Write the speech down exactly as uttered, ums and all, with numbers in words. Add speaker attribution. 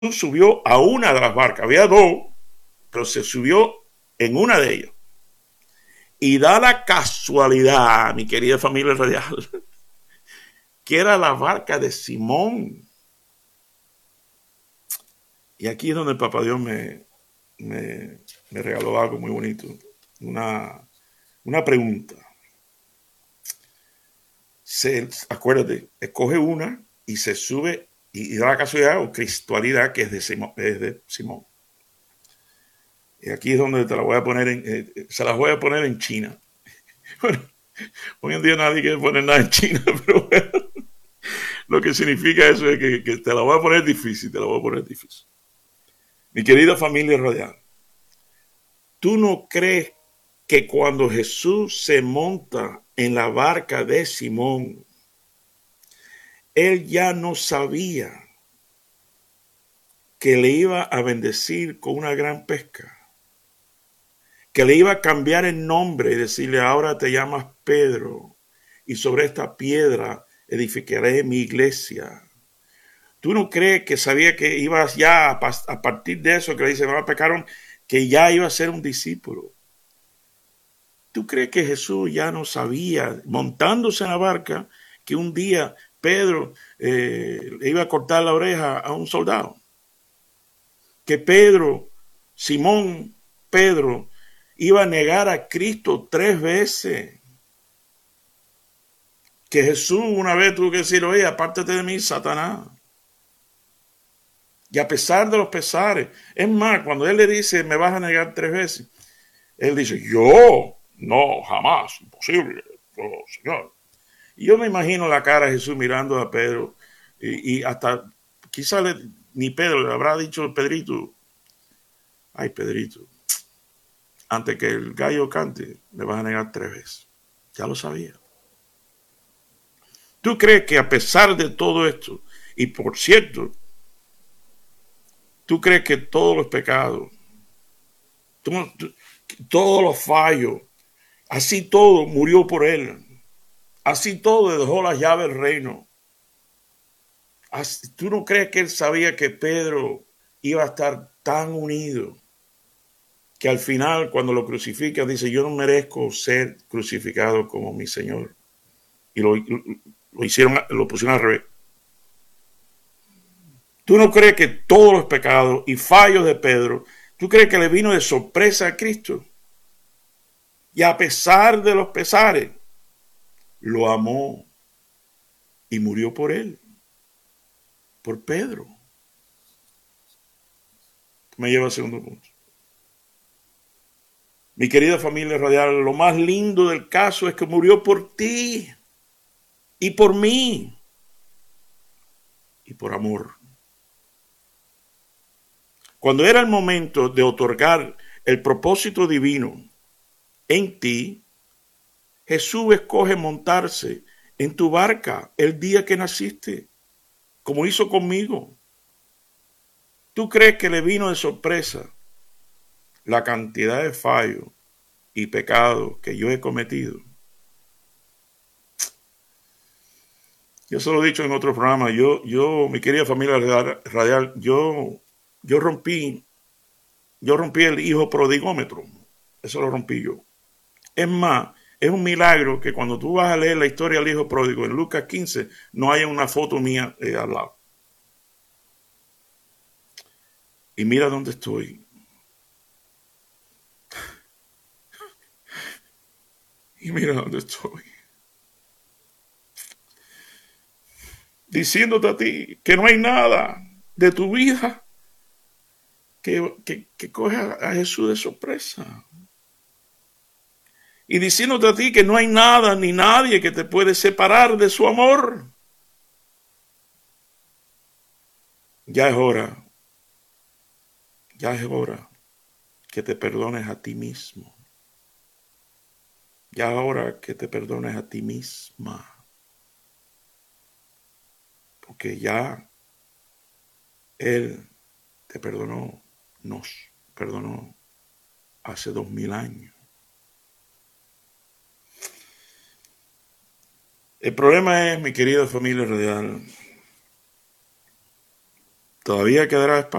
Speaker 1: subió a una de las barcas. Había dos, pero se subió en una de ellas. Y da la casualidad, mi querida familia radial, que era la barca de Simón. Y aquí es donde el Papá Dios me, me, me regaló algo muy bonito. Una, una pregunta. Se, acuérdate, escoge una y se sube y, y da la casualidad o cristualidad que es de Simón. Es de Simón. Y aquí es donde te la voy a poner en, eh, se las voy a poner en China. Bueno, hoy en día nadie quiere poner nada en China, pero bueno, lo que significa eso es que, que te la voy a poner difícil, te la voy a poner difícil. Mi querida familia radial, ¿tú no crees que cuando Jesús se monta en la barca de Simón, él ya no sabía que le iba a bendecir con una gran pesca? Que le iba a cambiar el nombre y decirle, ahora te llamas Pedro, y sobre esta piedra edificaré mi iglesia. ¿Tú no crees que sabía que iba ya a partir de eso que le dice, no pecaron, que ya iba a ser un discípulo? ¿Tú crees que Jesús ya no sabía, montándose en la barca, que un día Pedro eh, le iba a cortar la oreja a un soldado? Que Pedro, Simón Pedro, iba a negar a Cristo tres veces. Que Jesús una vez tuvo que decir, oye, apártate de mí, Satanás. Y a pesar de los pesares, es más, cuando él le dice, me vas a negar tres veces, él dice, yo, no, jamás, imposible, oh, Señor. Y yo me imagino la cara de Jesús mirando a Pedro, y, y hasta, quizás ni Pedro le habrá dicho Pedrito, ay, Pedrito, antes que el gallo cante, me vas a negar tres veces. Ya lo sabía. ¿Tú crees que a pesar de todo esto, y por cierto, tú crees que todos los pecados, tú, tú, todos los fallos, así todo murió por él, así todo dejó las llaves del reino? Así, ¿tú no crees que él sabía que Pedro iba a estar tan unido que al final cuando lo crucifica dice, yo no merezco ser crucificado como mi Señor? Y lo, lo hicieron, lo pusieron al revés. ¿Tú no crees que todos los pecados y fallos de Pedro, tú crees que le vino de sorpresa a Cristo? Y a pesar de los pesares, lo amó y murió por él, por Pedro. Me lleva al segundo punto. Mi querida familia radial, lo más lindo del caso es que murió por ti y por mí y por amor. Cuando era el momento de otorgar el propósito divino en ti, Jesús escoge montarse en tu barca el día que naciste, como hizo conmigo. ¿Tú crees que le vino de sorpresa la cantidad de fallos y pecados que yo he cometido? Yo se lo he dicho en otro programa. Yo, yo, mi querida familia radial, yo, yo rompí, yo rompí el hijo prodigómetro. Eso lo rompí yo. Es más, es un milagro que cuando tú vas a leer la historia del hijo pródigo en Lucas quince, no haya una foto mía eh, al lado. Y mira dónde estoy. Y mira dónde estoy. Diciéndote a ti que no hay nada de tu vida que, que, que coge a Jesús de sorpresa. Y diciéndote a ti que no hay nada ni nadie que te puede separar de su amor. Ya es hora, ya es hora que te perdones a ti mismo. Ya es hora que te perdones a ti misma. Porque ya Él te perdonó, nos perdonó hace dos mil años. El problema es, mi querida familia radial, Todavía quedará espacio.